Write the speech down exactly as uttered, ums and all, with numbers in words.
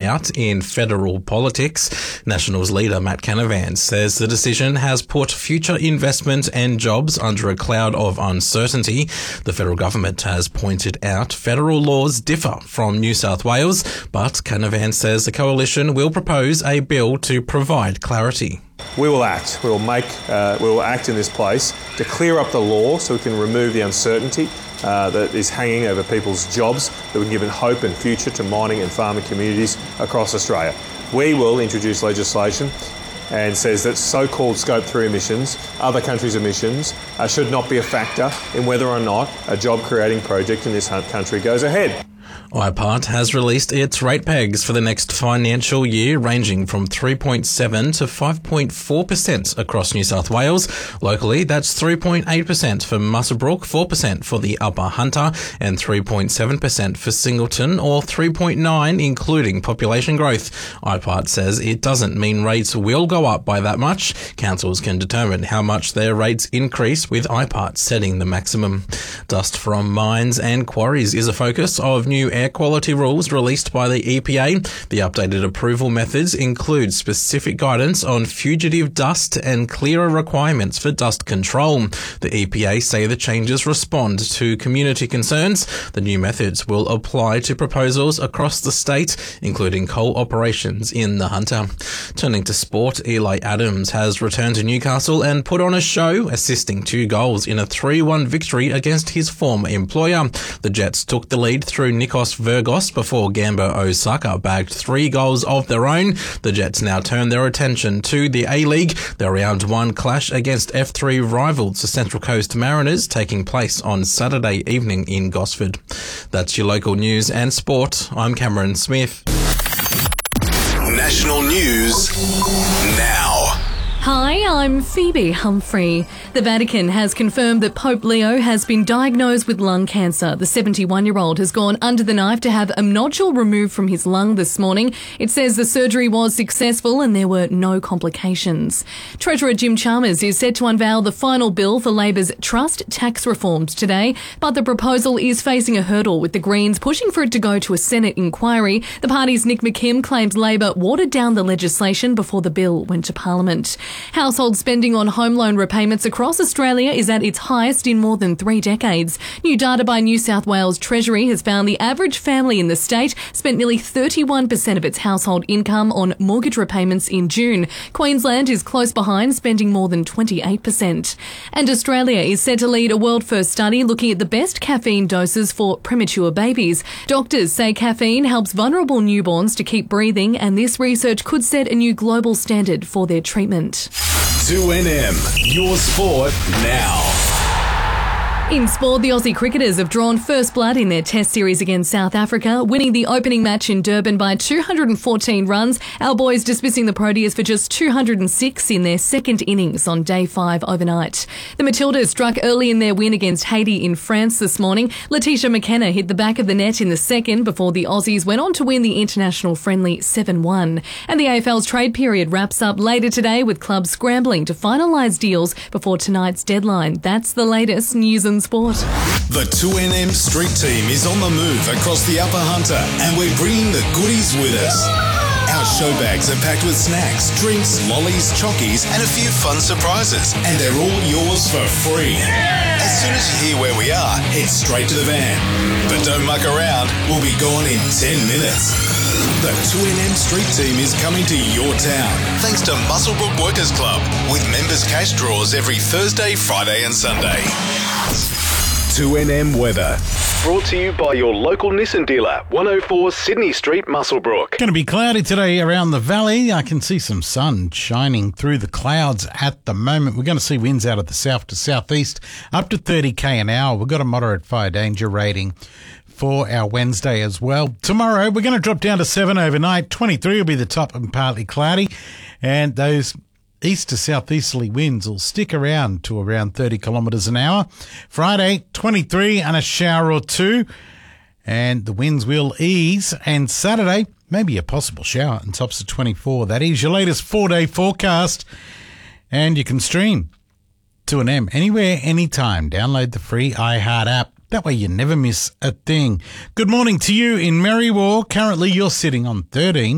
out in federal politics. Nationals leader Matt Canavan says the decision has put future investment and jobs under a cloud of uncertainty. The federal government has pointed out federal laws differ from New South Wales, but Canavan says the coalition will propose a bill to provide clarity. We will act. We will make. Uh, we will act in this place to clear up the law so we can remove the uncertainty uh, that is hanging over people's jobs, that we can give hope and future to mining and farming communities across Australia. We will introduce legislation and says that so-called Scope three emissions, other countries' emissions, uh, should not be a factor in whether or not a job-creating project in this country goes ahead. I P A R T has released its rate pegs for the next financial year, ranging from three point seven to five point four percent across New South Wales. Locally, that's three point eight percent for Muswellbrook, four percent for the Upper Hunter, and three point seven percent for Singleton, or three point nine percent including population growth. I P A R T says it doesn't mean rates will go up by that much. Councils can determine how much their rates increase, with I P A R T setting the maximum. Dust from mines and quarries is a focus of new air quality rules released by the E P A. The updated approval methods include specific guidance on fugitive dust and clearer requirements for dust control. The E P A say the changes respond to community concerns. The new methods will apply to proposals across the state, including coal operations in the Hunter. Turning to sport, Eli Adams has returned to Newcastle and put on a show, assisting two goals in a three one victory against his former employer. The Jets took the lead through Nikos Virgos before Gambo Osaka bagged three goals of their own. The Jets now turn their attention to the A-League. Their round one clash against F three rivals, the Central Coast Mariners, taking place on Saturday evening in Gosford. That's your local news and sport. I'm Cameron Smith. National News Now. Hi, I'm Phoebe Humphrey. The Vatican has confirmed that Pope Leo has been diagnosed with lung cancer. The seventy-one-year-old has gone under the knife to have a nodule removed from his lung this morning. It says the surgery was successful and there were no complications. Treasurer Jim Chalmers is set to unveil the final bill for Labor's trust tax reforms today, but the proposal is facing a hurdle, with the Greens pushing for it to go to a Senate inquiry. The party's Nick McKim claims Labor watered down the legislation before the bill went to Parliament. Household spending on home loan repayments across Australia is at its highest in more than three decades. New data by New South Wales Treasury has found the average family in the state spent nearly thirty-one percent of its household income on mortgage repayments in June. Queensland is close behind, spending more than twenty-eight percent. And Australia is set to lead a world-first study looking at the best caffeine doses for premature babies. Doctors say caffeine helps vulnerable newborns to keep breathing, and this research could set a new global standard for their treatment. two N M, your sport now. In sport, the Aussie cricketers have drawn first blood in their test series against South Africa, winning the opening match in Durban by two hundred fourteen runs. Our boys dismissing the Proteas for just two hundred six in their second innings on day five overnight. The Matildas struck early in their win against Haiti in France this morning. Letitia McKenna hit the back of the net in the second before the Aussies went on to win the international friendly seven one. And the A F L's trade period wraps up later today, with clubs scrambling to finalise deals before tonight's deadline. That's the latest news and sport. The two N M Street Team is on the move across the Upper Hunter, and we're bringing the goodies with us. Our show bags are packed with snacks, drinks, lollies, chockies, and a few fun surprises, and they're all yours for free. As soon as you hear where we are, head straight to the van. But don't muck around, we'll be gone in ten minutes. The two N M Street Team is coming to your town, thanks to Muswellbrook Workers Club, with members' cash draws every Thursday, Friday and Sunday. two N M weather. Brought to you by your local Nissan dealer, one oh four Sydney Street, Muswellbrook. Going to be cloudy today around the valley. I can see some sun shining through the clouds at the moment. We're going to see winds out of the south to southeast up to thirty k an hour. We've got a moderate fire danger rating for our Wednesday as well. Tomorrow, we're going to drop down to seven overnight. twenty-three will be the top and partly cloudy. And those east to southeasterly winds will stick around to around thirty kilometres an hour. Friday, twenty-three and a shower or two. And the winds will ease. And Saturday, maybe a possible shower and tops of twenty-four. That is your latest four-day forecast. And you can stream two N M anywhere, anytime. Download the free iHeart app. That way you never miss a thing. Good morning to you in Merriwar. Currently, you're sitting on thirteen.